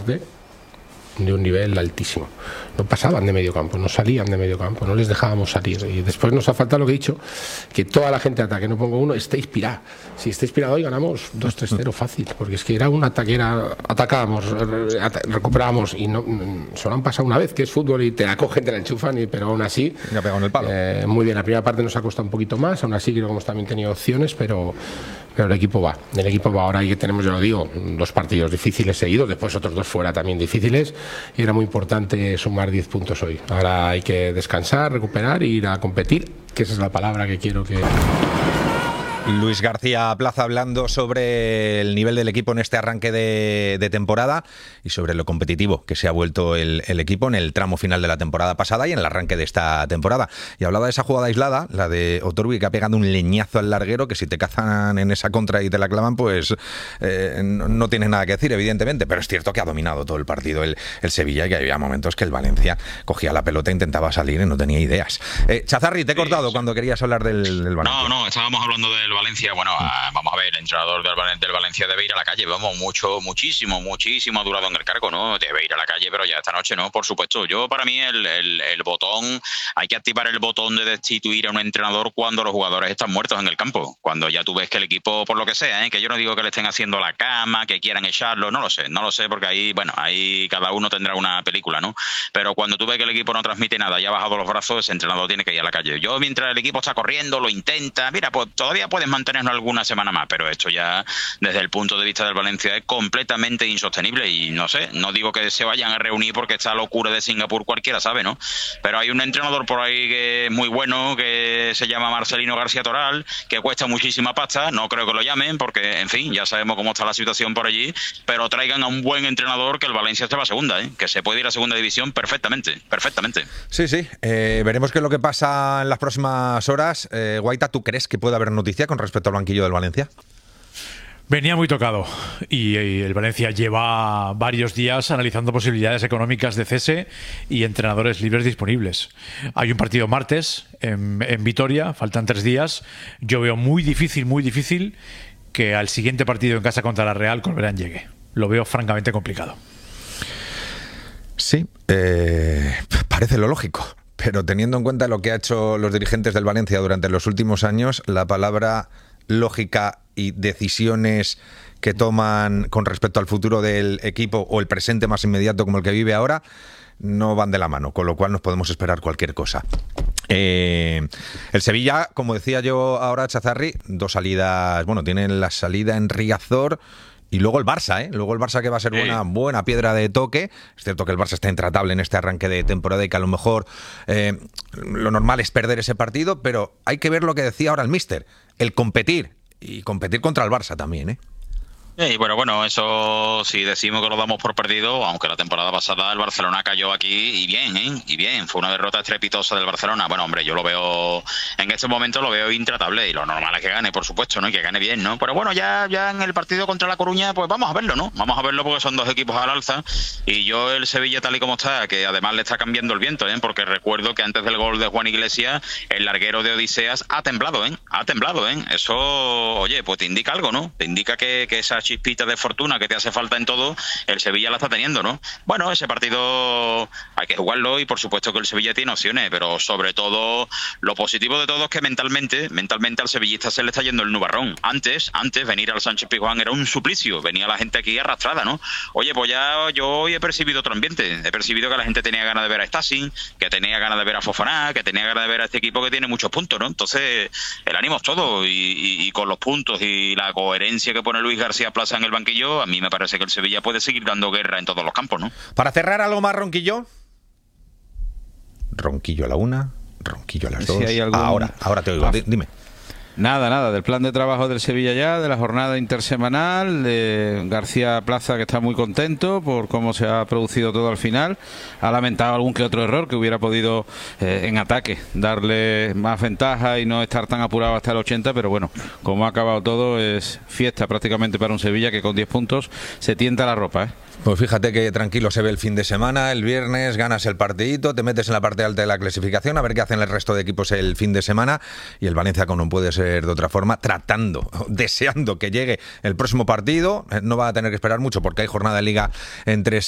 tarde de un nivel altísimo. No pasaban de medio campo, no salían de medio campo, no les dejábamos salir. Y después nos ha faltado lo que he dicho, que toda la gente de ataque, no pongo uno, esté inspirada. Si está inspirado hoy ganamos 2-3-0 fácil, porque es que era un ataque, atacábamos, recuperábamos y no, solo han pasado una vez, que es fútbol y te la cogen, te la enchufan, pero aún así... Me ha pegado en el palo. Muy bien, la primera parte nos ha costado un poquito más, aún así creo que hemos también tenido opciones, pero el equipo va. El equipo va ahora y que tenemos, yo lo digo, 2 partidos difíciles seguidos, después otros 2 fuera también difíciles, y era muy importante sumar 10 puntos hoy. Ahora hay que descansar, recuperar e ir a competir, que esa es la palabra que quiero que... Luis García Plaza hablando sobre el nivel del equipo en este arranque de temporada y sobre lo competitivo que se ha vuelto el equipo en el tramo final de la temporada pasada y en el arranque de esta temporada. Y hablaba de esa jugada aislada, la de Otorbi, que ha pegado un leñazo al larguero, que si te cazan en esa contra y te la clavan, pues no tienes nada que decir, evidentemente, pero es cierto que ha dominado todo el partido el Sevilla y que había momentos que el Valencia cogía la pelota, intentaba salir y no tenía ideas. Chazarri, te he cortado cuando querías hablar del Valencia. No, estábamos hablando del Valencia. Bueno, vamos a ver, el entrenador del Valencia debe ir a la calle. Vamos, muchísimo ha durado en el cargo, ¿no? Debe ir a la calle, pero ya esta noche, ¿no? Por supuesto. Para mí, el botón, hay que activar el botón de destituir a un entrenador cuando los jugadores están muertos en el campo. Cuando ya tú ves que el equipo, por lo que sea, que yo no digo que le estén haciendo la cama, que quieran echarlo, no lo sé, porque ahí cada uno tendrá una película, ¿no? Pero cuando tú ves que el equipo no transmite nada y ha bajado los brazos, ese entrenador tiene que ir a la calle. Mientras el equipo está corriendo, lo intenta, mira, pues todavía puedes mantenernos alguna semana más, pero esto ya, desde el punto de vista del Valencia, es completamente insostenible y no sé, no digo que se vayan a reunir porque esta locura de Singapur cualquiera sabe, ¿no? Pero hay un entrenador por ahí que es muy bueno, que se llama Marcelino García Toral, que cuesta muchísima pasta, no creo que lo llamen porque, en fin, ya sabemos cómo está la situación por allí, pero traigan a un buen entrenador, que el Valencia se va a segunda, que se puede ir a segunda división perfectamente. Sí, veremos qué es lo que pasa en las próximas horas. Guaita, ¿tú crees que puede haber noticia con respecto al banquillo del Valencia? Venía muy tocado y el Valencia lleva varios días analizando posibilidades económicas de cese y entrenadores libres disponibles. Hay un partido martes en Vitoria, faltan 3 días. Yo veo muy difícil que al siguiente partido en casa contra la Real Corberán llegue. Lo veo francamente complicado. Sí, parece lo lógico. Pero teniendo en cuenta lo que han hecho los dirigentes del Valencia durante los últimos años, la palabra lógica y decisiones que toman con respecto al futuro del equipo o el presente más inmediato como el que vive ahora no van de la mano, con lo cual nos podemos esperar cualquier cosa. El Sevilla, como decía yo ahora, Chazarri, 2 salidas, tienen la salida en Riazor y luego el Barça, Luego el Barça, que va a ser buena piedra de toque. Es cierto que el Barça está intratable en este arranque de temporada y que a lo mejor lo normal es perder ese partido, pero hay que ver lo que decía ahora el míster, el competir contra el Barça también, Y bueno, eso si decimos que lo damos por perdido, aunque la temporada pasada el Barcelona cayó aquí y bien, fue una derrota estrepitosa del Barcelona. Bueno, hombre, yo lo veo, en este momento lo veo intratable y lo normal es que gane, por supuesto, ¿no? Y que gane bien, ¿no? Pero bueno, ya en el partido contra La Coruña, pues vamos a verlo, ¿no? Vamos a verlo porque son 2 equipos al alza y yo el Sevilla tal y como está, que además le está cambiando el viento, porque recuerdo que antes del gol de Juan Iglesias, el larguero de Odiseas ha temblado, Eso, oye, pues te indica algo, ¿no? Te indica que esa chispita de fortuna que te hace falta en todo, el Sevilla la está teniendo, ¿no? Bueno, ese partido hay que jugarlo y por supuesto que el Sevilla tiene opciones, pero sobre todo lo positivo de todo es que mentalmente al sevillista se le está yendo el nubarrón. Antes venir al Sánchez Pizjuán era un suplicio, venía la gente aquí arrastrada, ¿no? Oye, pues ya yo hoy he percibido otro ambiente, he percibido que la gente tenía ganas de ver a Stasi, que tenía ganas de ver a Fofana, que tenía ganas de ver a este equipo que tiene muchos puntos, ¿no? Entonces, el ánimo es todo y con los puntos y la coherencia que pone Luis García Plaza en el banquillo, a mí me parece que el Sevilla puede seguir dando guerra en todos los campos, ¿no? Para cerrar, algo más, Ronquillo. Ronquillo a la 1, Ronquillo a las 2. Si ahora te oigo, dime. Nada, del plan de trabajo del Sevilla ya, de la jornada intersemanal, de García Plaza, que está muy contento por cómo se ha producido todo al final. Ha lamentado algún que otro error que hubiera podido en ataque darle más ventaja y no estar tan apurado hasta el 80, pero bueno, como ha acabado todo, es fiesta prácticamente para un Sevilla que con 10 puntos se tienta la ropa, Pues fíjate que tranquilo se ve el fin de semana, el viernes ganas el partidito, te metes en la parte alta de la clasificación, a ver qué hacen el resto de equipos el fin de semana, y el Valencia, como no puede ser de otra forma, deseando que llegue el próximo partido. No va a tener que esperar mucho porque hay jornada de Liga en 3